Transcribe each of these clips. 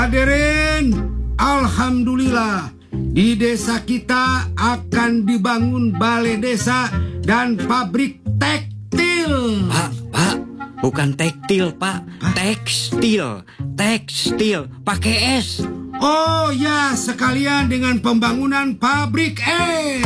Hadirin, alhamdulillah di desa kita akan dibangun balai desa dan pabrik tekstil. Pak, bukan tekstil, Pak. Tekstil, pakai S. Oh ya, sekalian dengan pembangunan pabrik es.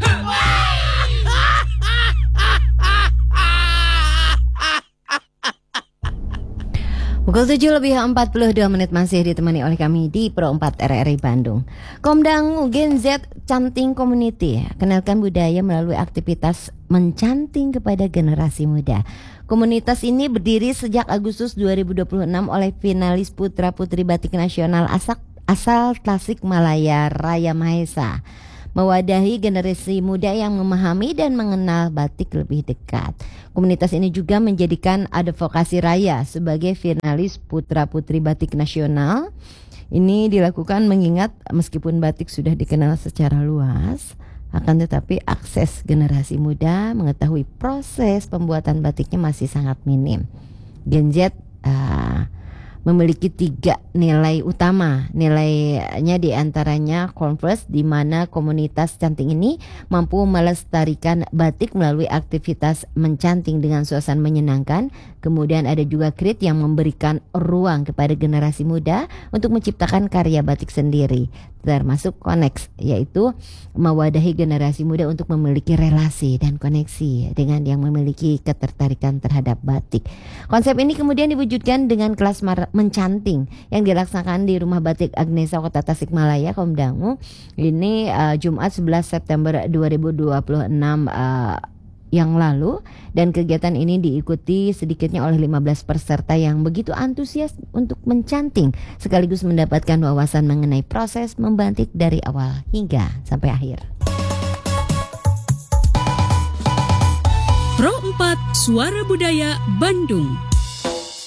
Pukul 7:42 masih ditemani oleh kami di Pro 4 RRI Bandung. Komdangu Gen Z Canting Community kenalkan budaya melalui aktivitas mencanting kepada generasi muda. Komunitas ini berdiri sejak Agustus 2026 oleh finalis Putra Putri Batik Nasional asal Tasikmalaya Raya Mahesa. Mewadahi generasi muda yang memahami dan mengenal batik lebih dekat. Komunitas ini juga menjadikan advokasi raya sebagai finalis Putra Putri Batik Nasional. Ini dilakukan mengingat meskipun batik sudah dikenal secara luas, akan tetapi akses generasi muda mengetahui proses pembuatan batiknya masih sangat minim. Gen Z memiliki 3 nilai utama. Nilainya diantaranya Converse, di mana komunitas canting ini mampu melestarikan batik melalui aktivitas mencanting dengan suasana menyenangkan. Kemudian ada juga Create yang memberikan ruang kepada generasi muda untuk menciptakan karya batik sendiri. Termasuk Connect, yaitu mewadahi generasi muda untuk memiliki relasi dan koneksi dengan yang memiliki ketertarikan terhadap batik. Konsep ini kemudian diwujudkan dengan kelas mencanting yang dilaksanakan di Rumah Batik Agnesa Kota Tasikmalaya, Komdangu. Ini Jumat 11 September 2026 yang lalu, dan kegiatan ini diikuti sedikitnya oleh 15 peserta yang begitu antusias untuk mencanting sekaligus mendapatkan wawasan mengenai proses membatik dari awal hingga sampai akhir. Pro 4 Suara Budaya Bandung.